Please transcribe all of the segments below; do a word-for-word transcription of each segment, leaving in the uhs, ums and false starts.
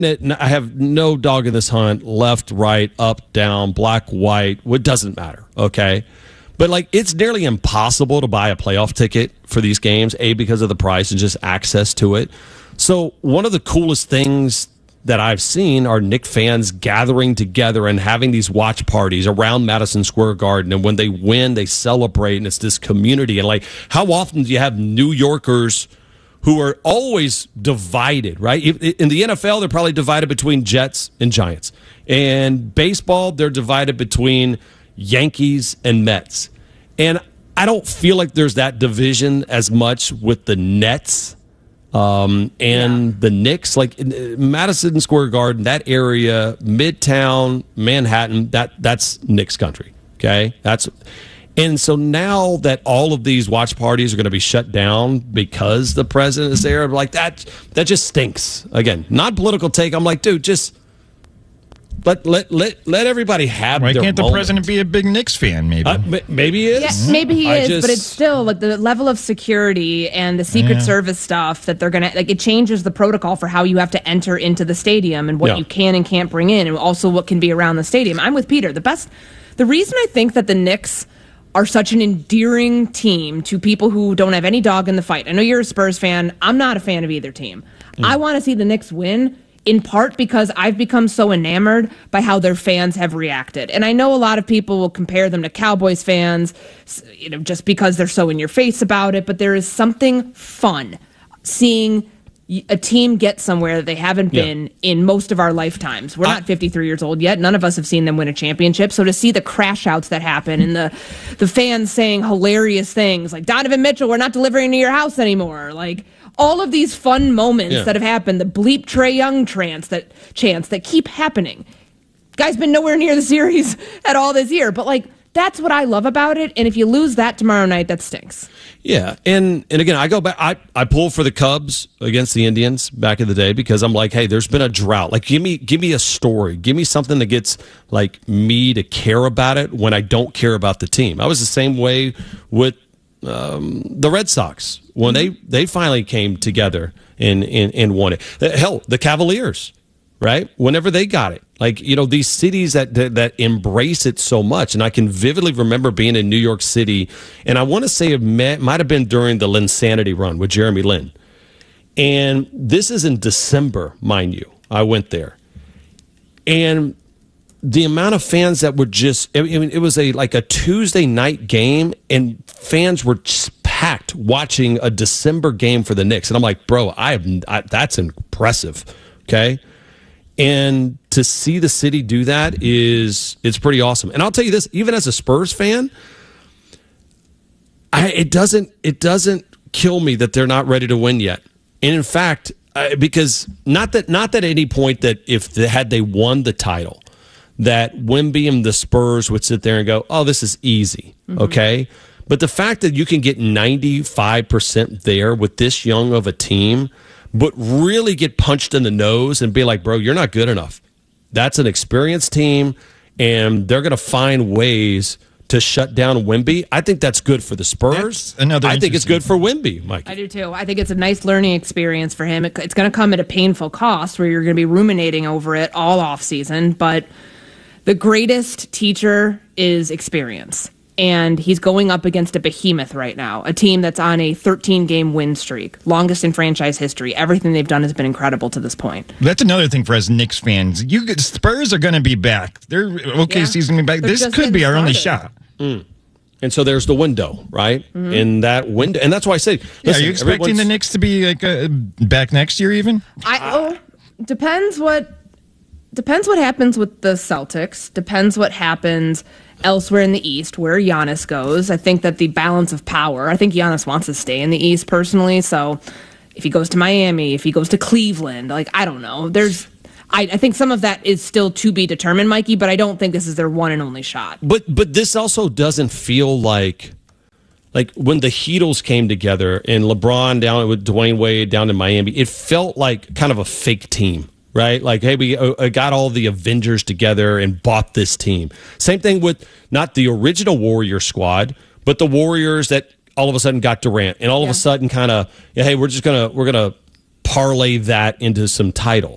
I have no dog in this hunt, left, right, up, down, black, white. It doesn't matter, okay? But, like, it's nearly impossible to buy a playoff ticket for these games, A, because of the price and just access to it. So one of the coolest things that I've seen are Knick fans gathering together and having these watch parties around Madison Square Garden. And when they win, they celebrate, and it's this community. And, like, how often do you have New Yorkers who are always divided, right? In the N F L, they're probably divided between Jets and Giants. And baseball, they're divided between Yankees and Mets. And I don't feel like there's that division as much with the Nets um, and yeah. the Knicks. Like in Madison Square Garden, that area, Midtown, Manhattan, that that's Knicks country, okay? That's... And so now that all of these watch parties are going to be shut down because the president is there, I'm like, that that just stinks. Again, not political take. I'm like, dude, just let let let, let everybody have Why their can't moment. the president be a big Knicks fan, maybe? Uh, m- maybe he is. Yeah, maybe he I is, just, but it's still like the level of security and the Secret Yeah. Service stuff that they're going to, like, it changes the protocol for how you have to enter into the stadium and what Yeah. you can and can't bring in, and also what can be around the stadium. I'm with Peter. The best, the reason I think that the Knicks are such an endearing team to people who don't have any dog in the fight. I know you're a Spurs fan. I'm not a fan of either team. Mm. I want to see the Knicks win, in part because I've become so enamored by how their fans have reacted. And I know a lot of people will compare them to Cowboys fans, you know, just because they're so in your face about it, but there is something fun seeing a team get somewhere that they haven't been yeah. in most of our lifetimes. We're I, not fifty-three years old yet. None of us have seen them win a championship. So to see the crash outs that happen and the the fans saying hilarious things like, Donovan Mitchell, we're not delivering to your house anymore. Like, all of these fun moments yeah. that have happened, the bleep Trae Young trance that chants that keep happening. Guy's been nowhere near the series at all this year. But, like, that's what I love about it. And if you lose that tomorrow night, that stinks. Yeah, and and again, I go back. I, I pull for the Cubs against the Indians back in the day because I'm like, hey, there's been a drought. Like, give me give me a story. Give me something that gets like me to care about it when I don't care about the team. I was the same way with um, the Red Sox when they, they finally came together and, and, and won it. Hell, the Cavaliers, right? Whenever they got it. Like, you know, these cities that, that that embrace it so much. And I can vividly remember being in New York City, and I want to say it may, might have been during the Linsanity run with Jeremy Lin. And this is in December, mind you. I went there. And the amount of fans that were just, I mean, it was a like a Tuesday night game, and fans were just packed watching a December game for the Knicks. And I'm like, bro, I have I, that's impressive, okay? And to see the city do that is it's pretty awesome. And I'll tell you this, even as a Spurs fan, I, it doesn't it doesn't kill me that they're not ready to win yet. And in fact, I, because not that not that at any point that if they, had they won the title, that Wemby and the Spurs would sit there and go, oh, this is easy, mm-hmm. okay? But the fact that you can get ninety-five percent there with this young of a team, but really get punched in the nose and be like, bro, you're not good enough. That's an experienced team, and they're going to find ways to shut down Wemby. I think that's good for the Spurs. That's another I think it's good for Wemby, Mike. I do too. I think it's a nice learning experience for him. It, it's going to come at a painful cost where you're going to be ruminating over it all off season, but the greatest teacher is experience. And he's going up against a behemoth right now, a team that's on a thirteen-game win streak, longest in franchise history. Everything they've done has been incredible to this point. That's another thing for us Knicks fans. You Spurs are going to be back. They're okay. Yeah. Season be back. They're This could be our started. only shot. Mm. And so there's the window, right? Mm-hmm. In that window, and that's why I say, listen, yeah, are you expecting the Knicks to be like uh, back next year? Even I oh, depends what depends what happens with the Celtics. Depends what happens elsewhere in the East, where Giannis goes. I think that the balance of power, I think Giannis wants to stay in the East personally, so if he goes to Miami, if he goes to Cleveland, like, I don't know. There's, I, I think some of that is still to be determined, Mikey, but I don't think this is their one and only shot. But but this also doesn't feel like, like when the Heatles came together and LeBron down with Dwayne Wade down in Miami, it felt like kind of a fake team. Right? Like, hey, we uh, got all the Avengers together and bought this team. Same thing with not the original Warrior squad, but the Warriors that all of a sudden got Durant and all yeah. of a sudden kind of, yeah, hey, we're just going to we're going to parlay that into some titles.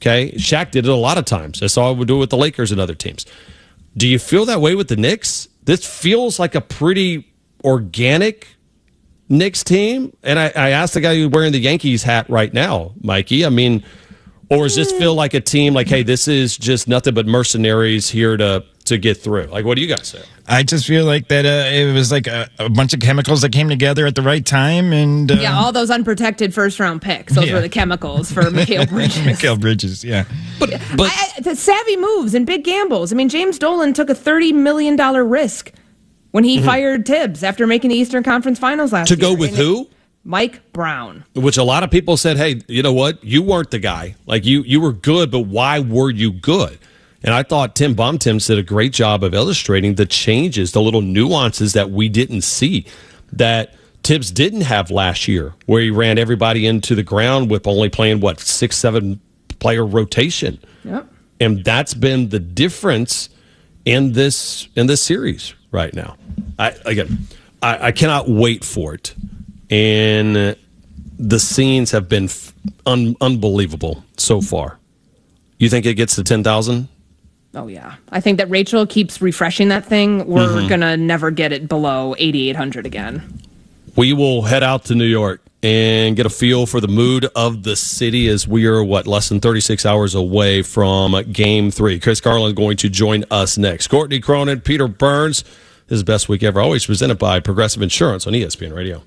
Okay, Shaq did it a lot of times. I saw him do it with the Lakers and other teams. Do you feel that way with the Knicks? This feels like a pretty organic Knicks team. And I, I asked the guy who's wearing the Yankees hat right now, Mikey. I mean, or does this feel like a team like, hey, this is just nothing but mercenaries here to to get through? Like, what do you guys say? I just feel like that uh, it was like a, a bunch of chemicals that came together at the right time. And uh, yeah, all those unprotected first-round picks. Those yeah. were the chemicals for Mikal Bridges. Mikal Bridges, yeah. But, but I, I, the savvy moves and big gambles. I mean, James Dolan took a thirty million dollars risk when he mm-hmm. fired Tibbs after making the Eastern Conference Finals last to year. To go with and who? It, Mike Brown. Which a lot of people said, hey, you know what? You weren't the guy. Like, you, you were good, but why were you good? And I thought Tim Bontemps did a great job of illustrating the changes, the little nuances that we didn't see, that Tibbs didn't have last year, where he ran everybody into the ground with only playing, what, six, seven player rotation. Yep. And that's been the difference in this in this series right now. I, again, I, I cannot wait for it. And the scenes have been un- unbelievable so far. You think it gets to ten thousand? Oh, yeah. I think that Rachel keeps refreshing that thing. We're mm-hmm. going to never get it below eighty-eight hundred again. We will head out to New York and get a feel for the mood of the city as we are, what, less than thirty-six hours away from Game three. Chris Carlin is going to join us next. Courtney Cronin, Peter Burns. This is Best Week Ever, always presented by Progressive Insurance on E S P N Radio.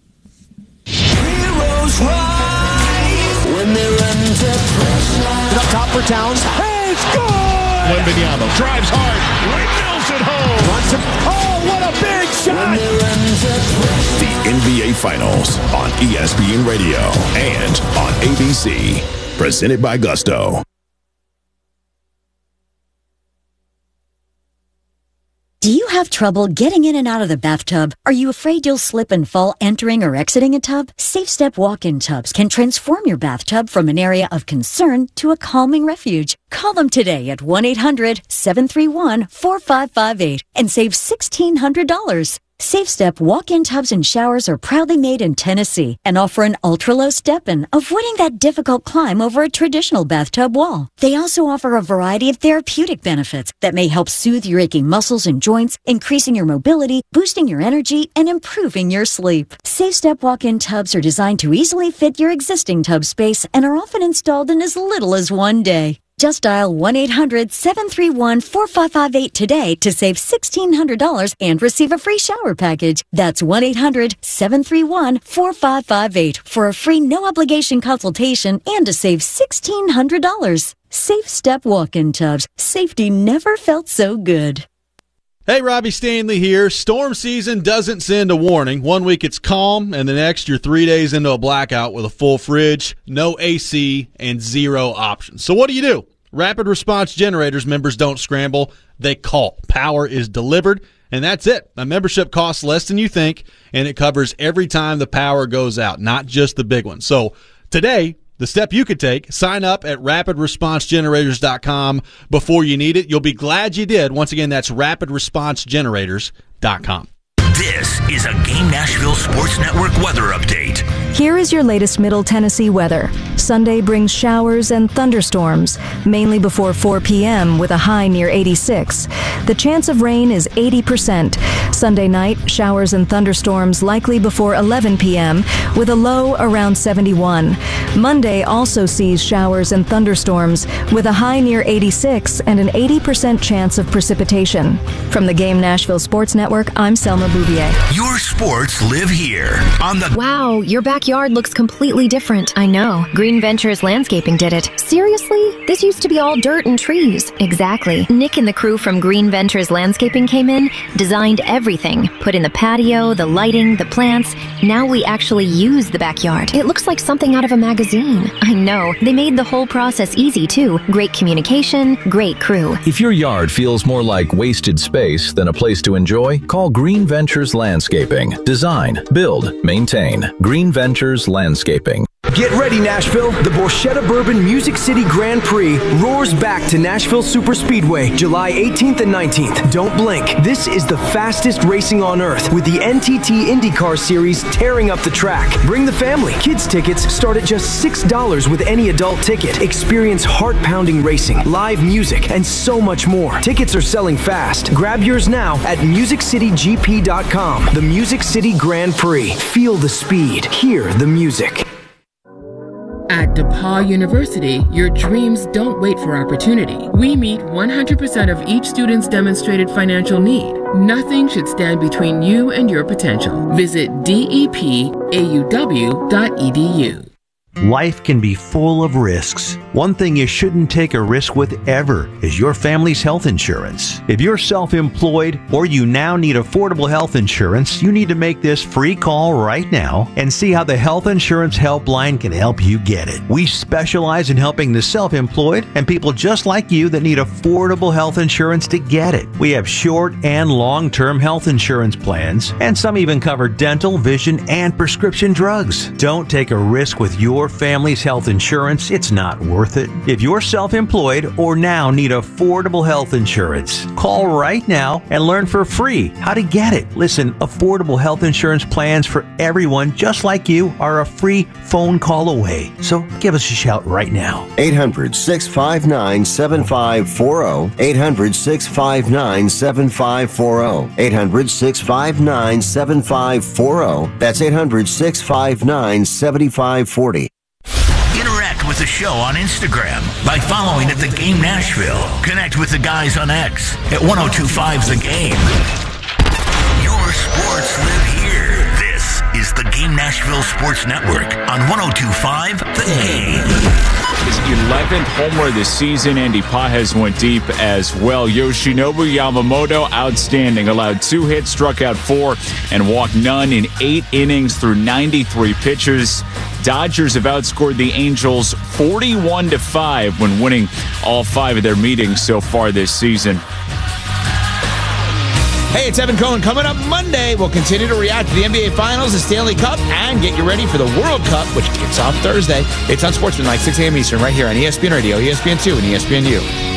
Heroes rise when they're under pressure. Up top for Towns. Hey, score! Wembanyama drives hard, windmills it home. Runs him. Oh, what a big shot! The N B A Finals on E S P N Radio and on A B C. Presented by Gusto. Do you have trouble getting in and out of the bathtub? Are you afraid you'll slip and fall entering or exiting a tub? Safe Step walk-in tubs can transform your bathtub from an area of concern to a calming refuge. Call them today at one eight hundred seven three one four five five eight and save sixteen hundred dollars. Safe Step walk-in tubs and showers are proudly made in Tennessee and offer an ultra-low step-in, avoiding that difficult climb over a traditional bathtub wall. They also offer a variety of therapeutic benefits that may help soothe your aching muscles and joints, increasing your mobility, boosting your energy, and improving your sleep. Safe Step walk-in tubs are designed to easily fit your existing tub space and are often installed in as little as one day. Just dial one eight hundred seven three one four five five eight today to save sixteen hundred dollars and receive a free shower package. That's one eight hundred seven three one four five five eight for a free no-obligation consultation and to save sixteen hundred dollars. Safe Step walk-in tubs. Safety never felt so good. Hey, Robbie Stanley here. Storm season doesn't send a warning. One week it's calm, and the next you're three days into a blackout with a full fridge, no A C, and zero options. So what do you do? Rapid Response Generators members don't scramble. They call. Power is delivered, and that's it. A membership costs less than you think, and it covers every time the power goes out, not just the big ones. So today, the step you could take, sign up at rapid response generators dot com before you need it. You'll be glad you did. Once again, that's rapid response generators dot com. This is a Game Nashville Sports Network weather update. Here is your latest Middle Tennessee weather. Sunday brings showers and thunderstorms, mainly before four p.m. with a high near eighty-six. The chance of rain is eighty percent. Sunday night, showers and thunderstorms likely before eleven p.m. with a low around seventy-one. Monday also sees showers and thunderstorms with a high near eighty-six and an eighty percent chance of precipitation. From the Game Nashville Sports Network, I'm Selma Bouvier. Your sports live here on the... Wow, your backyard looks completely different. I know. Green Ventures Landscaping did it. Seriously? This used to be all dirt and trees. Exactly. Nick and the crew from Green Ventures Landscaping came in, designed everything, put in the patio, the lighting, the plants. Now we actually use the backyard. It looks like something out of a magazine. I know. They made the whole process easy, too. Great communication, great crew. If your yard feels more like wasted space than a place to enjoy, call Green Ventures Landscaping. Design, build, maintain. Green Ventures Landscaping. Get ready, Nashville. The Borchetta Bourbon Music City Grand Prix roars back to Nashville Superspeedway July eighteenth and nineteenth. Don't blink. This is the fastest racing on earth with the N T T IndyCar Series tearing up the track. Bring the family. Kids tickets start at just six dollars with any adult ticket. Experience heart-pounding racing, live music, and so much more. Tickets are selling fast. Grab yours now at music city g p dot com. The Music City Grand Prix. Feel the speed. Hear the music. At DePaul University, your dreams don't wait for opportunity. We meet one hundred percent of each student's demonstrated financial need. Nothing should stand between you and your potential. Visit D E P A U W dot E D U. Life can be full of risks. One thing you shouldn't take a risk with ever is your family's health insurance. If you're self-employed or you now need affordable health insurance, you need to make this free call right now and see how the Health Insurance Helpline can help you get it. We specialize in helping the self-employed and people just like you that need affordable health insurance to get it. We have short and long-term health insurance plans, and some even cover dental, vision, and prescription drugs. Don't take a risk with your family's health insurance. It's not worth it. If you're self-employed or now need affordable health insurance, call right now and learn for free how to get it. Listen, affordable health insurance plans for everyone just like you are a free phone call away. So give us a shout right now. eight hundred, six five nine, seven five four zero. eight hundred, six five nine, seven five four zero. eight hundred, six five nine, seven five four zero. That's eight hundred, six five nine, seven five four zero. Interact with the show on Instagram by following at The Game Nashville. Connect with the guys on X at ten twenty-five The Game. Your sports live here. This is the Game Nashville Sports Network on ten twenty-five The Game. His eleventh homer this season. Andy Pages went deep as well. Yoshinobu Yamamoto, outstanding. Allowed two hits, struck out four, and walked none in eight innings through ninety-three pitches. Dodgers have outscored the Angels forty-one to five when winning all five of their meetings so far this season. Hey, it's Evan Cohen. Coming up Monday, we'll continue to react to the N B A Finals, the Stanley Cup, and get you ready for the World Cup, which kicks off Thursday. It's on Sportsman, like six a.m. Eastern, right here on E S P N Radio, E S P N two, and E S P N U.